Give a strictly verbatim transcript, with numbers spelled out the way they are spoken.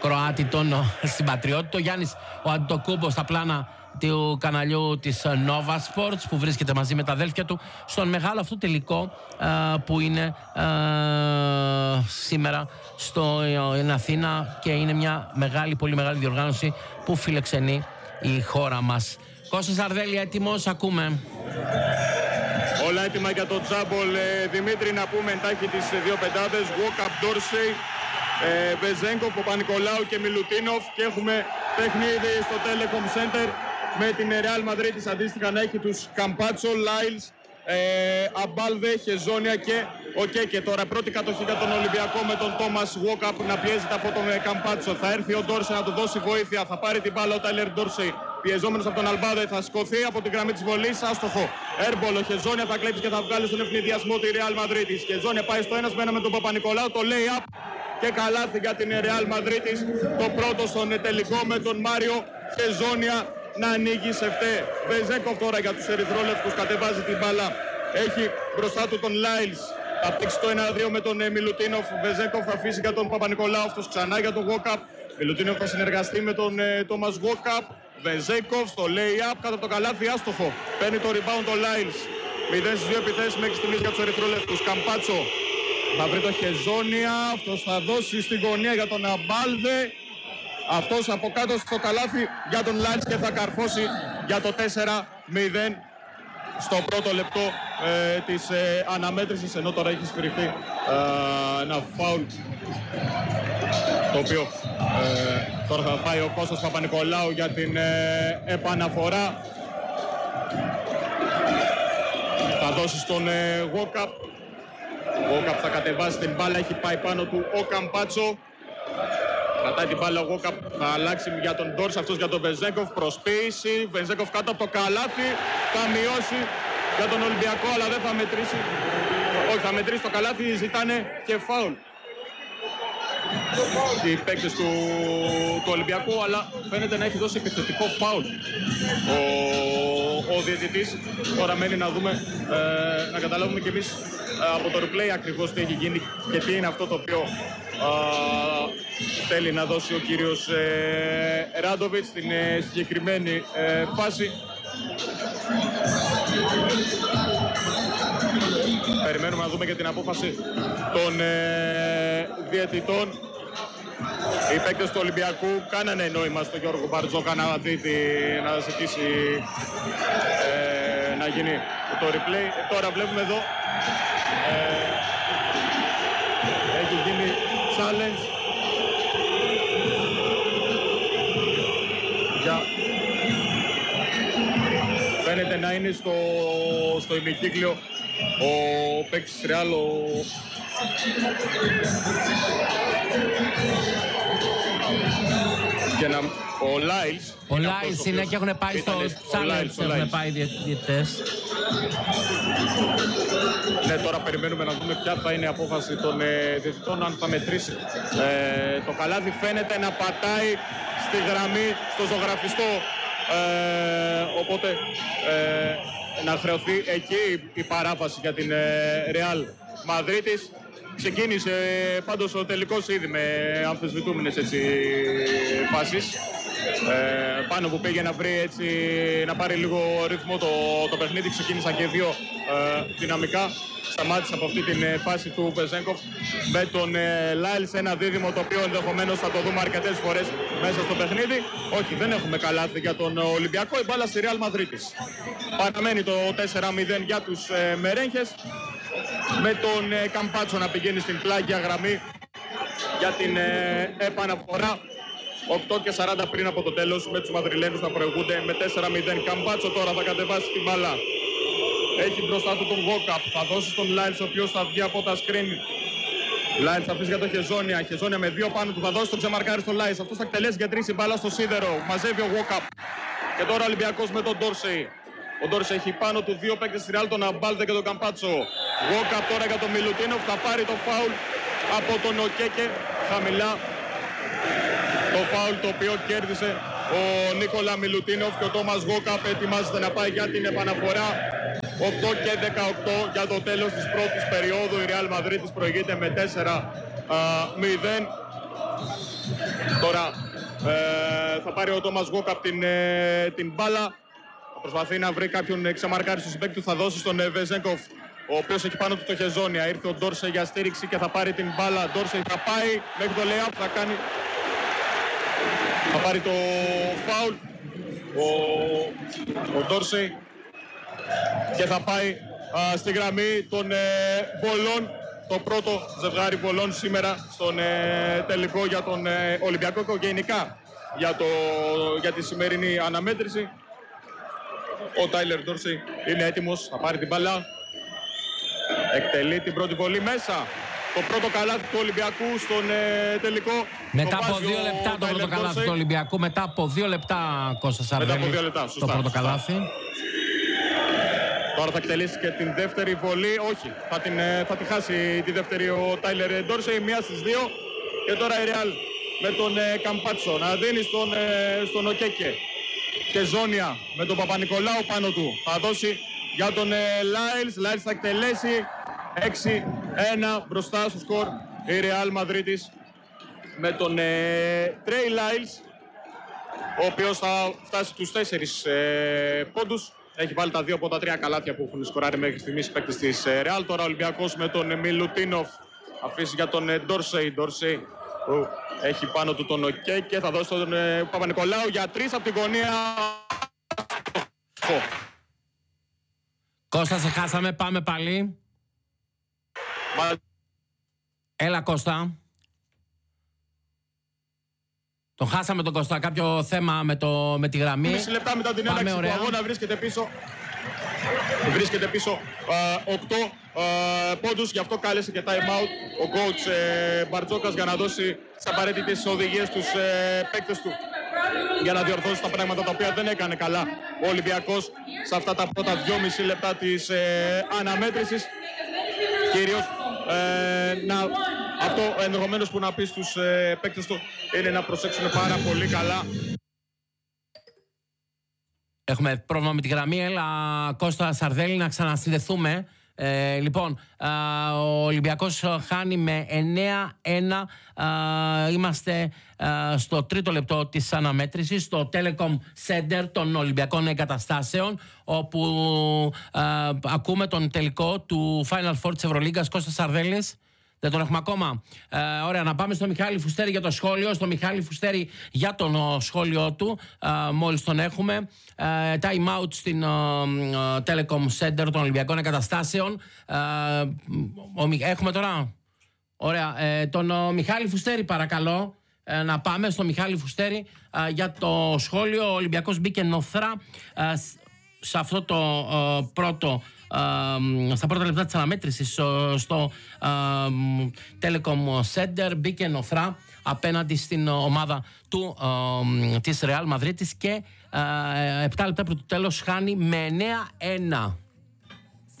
Κροάτη τον συμπατριώτη. Ο Γιάννης ο Αντοκούμπος στα πλάνα του καναλιού της Nova Sports, που βρίσκεται μαζί με τα αδέλφια του στον μεγάλο αυτό τελικό α, που είναι α, σήμερα στο in Αθήνα, και είναι μια μεγάλη, πολύ μεγάλη διοργάνωση που φιλοξενεί η χώρα μας. Κώστας Αρδέλη, έτοιμος, ακούμε. Όλα έτοιμα για το τζάμπολ, ε, Δημήτρη, να πούμε εντάχει τις δύο πεντάδες, Walkup, Dorsey, ε, Βεζέγκοφ, Παπα-Νικολάου και Μιλουτίνοφ, και έχουμε παιχνίδι στο Telecom Center με την Real Madrid αντίστοιχα να έχει τους Καμπάτσο, Λάιλς, ε, Αμπάλδε, Χεζόνια και ο Κέκε. Τώρα πρώτη κατοχή για τον Ολυμπιακό με τον Τόμας Walkup να πιέζεται από τον Καμπάτσο. Θα έρθει ο Ντόρσεϊ να του δώσει βοήθεια, θα πάρει την μπάλα ο Τάιλερ Ντόρσεϊ. Πιεζόμενος από τον Αλμπάδε, θα σκοθεί από την γραμμή της βολής, άστοχο. Έρμπολο, Χεζόνια θα κλέψει και θα βγάλει στον ευνηδιασμό τη Real Madrid. Χεζόνια πάει στο ένα μένα με τον Παπα-Νικολάου, το lay-up και καλάθι για την Real Madrid. Το πρώτο στον τελικό με τον Μάριο Χεζόνια να ανοίγει σε φταί. Βεζέκοφ τώρα για τους ερυθρόλευκους, κατεβάζει την μπάλα. Έχει μπροστά του τον Λάιλς. Θα παίξει το ένα δύο με τον Μιλουτίνοφ. Βεζέκοφ θα αφήσει για τον Παπα-Νικολάου, αυτός ξανά για τον Walkup. Μιλουτίνοφ θα συνεργαστεί με τον Τόμας Walkup. Βεζέκοφ στο lay-up κάτω από το καλάθι, άστοχο. Παίρνει το rebound ο Λάιλς. μηδέν στις δύο επιθέσεις μέχρι στιγμής για τους ερυθρόλευκους. Καμπάτσο θα βρει το Χεζόνια. Αυτός θα δώσει στην γωνία για τον Αμπάλδε. Αυτός από κάτω στο καλάθι για τον Λάιλς και θα καρφώσει για το τέσσερα μηδέν στο πρώτο λεπτό ε, της ε, αναμέτρησης, ενώ τώρα έχει σφυριχθεί ε, ένα φάουλ το οποίο ε, τώρα θα πάει ο Κώστας Παπα-Νικολάου για την ε, επαναφορά. Θα δώσει στον ε, Walkup. Ο Walkup θα κατεβάσει την μπάλα, έχει πάει πάνω του ο Καμπάτσο. Κρατάει την μπάλα ο Walkup, θα αλλάξει για τον Ντόρς, αυτός για τον Βεζέγκοφ, προσποίηση. Βεζέγκοφ κάτω από το καλάθι, θα μειώσει για τον Ολυμπιακό, αλλά δεν θα μετρήσει. Όχι, θα μετρήσει το καλάθι, ζητάνε και φάουλ οι παίκτες του, του Ολυμπιακού, αλλά φαίνεται να έχει δώσει επιθετικό φάουλ ο, ο διαιτητής. Τώρα μένει να δούμε, ε, να καταλάβουμε κι εμείς ε, από το replay ακριβώς τι έχει γίνει και τι είναι αυτό το οποίο ε, θέλει να δώσει ο κύριος ε, Ράντοβιτς στην ε, συγκεκριμένη ε, φάση. Περιμένουμε να δούμε και την απόφαση των ε, διαιτητών. Οι παίκτες του Ολυμπιακού κάνανε νόημα στο Γιώργο Μπαρτζόκα να δει τη, να ζητήσει ε, να γίνει το replay. Ε, τώρα βλέπουμε εδώ ε, έχει γίνει challenge για... Φαίνεται να είναι στο, στο ημικύκλιο ο παίκτης της Real, ο... Και να... ο Λάιλς. Ο Λάιλς είναι και έχουν πάει στο challenge, έχουν πάει οι διαιτητές. Ναι, τώρα περιμένουμε να δούμε ποια θα είναι η απόφαση των ε, διαιτητών, αν θα μετρήσει ε, το καλάθι. Φαίνεται να πατάει στη γραμμή, στο ζωγραφιστό. Ε, οπότε ε, να χρεωθεί εκεί η παράβαση για την ε, Real Μαδρίτης. Ξεκίνησε πάντως ο τελικός ήδη με αμφισβητούμενες έτσι φάσεις. Ε, πάνω που πήγε να βρει έτσι, να πάρει λίγο ρυθμό το, το παιχνίδι, ξεκίνησαν και δύο ε, δυναμικά. Σταμάτησε από αυτή την ε, φάση του Βεζέγκοφ με τον ε, Λάιλς, ένα δίδυμο το οποίο ενδεχομένως θα το δούμε αρκετές φορές μέσα στο παιχνίδι. Όχι, δεν έχουμε καλάθι για τον Ολυμπιακό, η μπάλα στη Real Μαδρίτης. Παραμένει το τέσσερα μηδέν για τους ε, Μερένχες, με τον ε, Καμπάτσο να πηγαίνει στην πλάγια γραμμή για την ε, επαναφορά. οκτώ και σαράντα πριν από το τέλος, με τους Μαδριλένους να προηγούνται με τέσσερα μηδέν. Καμπάτσο τώρα θα κατεβάσει την μπάλα. Έχει μπροστά του τον Walkup, θα δώσει στον Λάιλς, ο οποίος θα βγει από τα screen. Λάιλς θα αφήσει για τον Χεζόνια. Χεζόνια με δύο πάνω του θα δώσει τον ξεμαρκάρι στον Λάιλς. Αυτός θα εκτελέσει για τρεις, η μπάλα στο σίδερο. Μαζεύει ο Walkup. Και τώρα ο Ολυμπιακός με τον Ντόρσεϊ. Ο Ντόρσεϊ έχει πάνω του δύο παίκτες στη Real, τον Αμπάλδε και τον Καμπάτσο. Walkup τώρα για τον Μιλουτίνοφ, θα πάρει το φάουλ από τον Οκέκε χαμηλά. Το φάουλ το οποίο κέρδισε ο Νίκολα Μιλουτίνοφ, και ο Τόμας Walkup ετοιμάζεται να πάει για την επαναφορά. οκτώ και δεκαοκτώ για το τέλος της πρώτης περίοδου. Η Real Madrid προηγείται με τέσσερα μηδέν. Τώρα ε, θα πάρει ο Τόμας Γόκαπ την, ε, την μπάλα. Θα προσπαθεί να βρει κάποιον ξεμαρκάρι στο συμπέκτη του. Θα δώσει στον ε, Βεζέγκοφ, ο οποίος έχει πάνω του το Χεζόνια. Ήρθε ο Ντόρσε για στήριξη και θα πάρει την μπάλα. Ντόρσε θα πάει μέχρι το lay-up, θα κάνει... Θα πάρει το φάουλ ο, ο Ντόρσε και θα πάει α, στη γραμμή των ε, βολών. Το πρώτο ζευγάρι βολών σήμερα στον ε, τελικό για τον ε, Ολυμπιακό και γενικά για, το, για τη σημερινή αναμέτρηση. Ο Τάιλερ Ντόρσεϊ είναι έτοιμος, θα πάρει την μπάλα. Εκτελεί την πρώτη βολή μέσα. Το πρώτο καλάθι του Ολυμπιακού στον ε, τελικό. Μετά από δύο λεπτά το πρώτο καλάθι του Ολυμπιακού. Μετά από δύο λεπτά, Κώστα Σαρδέλη. Μετά από δύο λεπτά, σωστά, το πρώτο σωστά. καλάθι. Τώρα θα εκτελήσει και την δεύτερη βολή. Όχι, θα, την, θα τη χάσει τη δεύτερη ο Τάιλερ Ντόρσεϊ. Μία στις δύο. Και τώρα η Ρεάλ με τον ε, Καμπάτσο να δίνει στον, ε, στον Οκέκε. Και Ζώνια με τον Παπα-Νικολάου πάνω του. Θα δώσει για τον ε, Λάιλς. Λάιλς θα εκτελέσει. έξι ένα μπροστά στο σκορ η Ρεάλ Μαδρίτης με τον ε, Τρέι Λάιλς, ο οποίος θα φτάσει τους τέσσερις ε, πόντους. Έχει βάλει τα δύο από τα τρία καλάθια που έχουν σκοράρει μέχρι στιγμής οι παίκτες της Ρεάλ. Τώρα ο Ολυμπιακός με τον Μιλουτίνοφ αφήσει για τον Ντόρσεϊ. Ντόρσεϊ που έχει πάνω του τον ΟΚ και θα δώσει τον ε, Παπα-Νικολάου για τρεις από την γωνία. Κώστα, σε χάσαμε, πάμε πάλι. Μα... Έλα Κώστα. Τον χάσαμε τον Κώστα, κάποιο θέμα με, το, με τη γραμμή. Μισή λεπτά μετά την έναρξη του αγώνα βρίσκεται πίσω. Βρίσκεται πίσω οκτώ πόντους, γι' αυτό κάλεσε και time out ο coach ε, Μπαρτζόκας για να δώσει τις απαραίτητες οδηγίες στους ε, παίκτες του για να διορθώσει τα πράγματα τα οποία δεν έκανε καλά ο Ολυμπιακός σε αυτά τα πρώτα δυόμιση λεπτά της ε, αναμέτρησης. Κυρίως ε, να, αυτό ενδεχομένως που να πει στους ε, παίκτες του είναι να προσέξουν πάρα πολύ καλά. Έχουμε πρόβλημα με τη γραμμή, έλα Κώστα Σαρδέλη να ξανασυνδεθούμε. Ε, λοιπόν, α, ο Ολυμπιακός χάνει με εννέα ένα. Α, είμαστε α, στο τρίτο λεπτό της αναμέτρησης, στο Telecom Center των Ολυμπιακών Εγκαταστάσεων, όπου α, ακούμε τον τελικό του Final Four της Ευρωλίγκας. Κώστα Σαρδέλης. Δεν τον έχουμε ακόμα. Ε, ωραία, να πάμε στο Μιχάλη Φουστέρη για το σχόλιο. Στο Μιχάλη Φουστέρη για το ο, σχόλιο του. Ε, μόλις τον έχουμε. Ε, time out στην ο, ο, Telecom Center των Ολυμπιακών Εγκαταστάσεων. Ε, ο, έχουμε τώρα. Ωραία. Ε, τον ο, Μιχάλη Φουστέρη παρακαλώ. Ε, να πάμε στο Μιχάλη Φουστέρη ε, για το σχόλιο. Ο Ολυμπιακός μπήκε νοθρά ε, σε αυτό το ε, πρώτο Uh, στα πρώτα λεπτά της αναμέτρησης στο, στο uh, Telecom Center. Μπήκε νοθρά απέναντι στην ομάδα του, uh, της Real Madrid και uh, επτά λεπτά πριν το τέλος χάνει με εννέα ένα.